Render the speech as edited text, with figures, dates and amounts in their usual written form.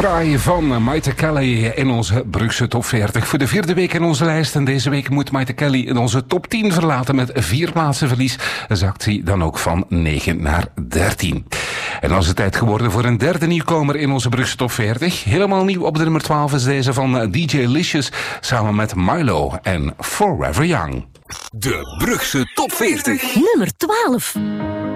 fraai van Maite Kelly in onze Brugse top 40. Voor de vierde week in onze lijst. En deze week moet Maite Kelly in onze top 10 verlaten. Met 4 plaatsen verlies zakt hij dan ook van 9 naar 13. En dan is het tijd geworden voor een derde nieuwkomer in onze Brugse top 40. Helemaal nieuw op de nummer 12 is deze van DJ Licious samen met Milo en Forever Young. De Brugse top 40. Nummer 12.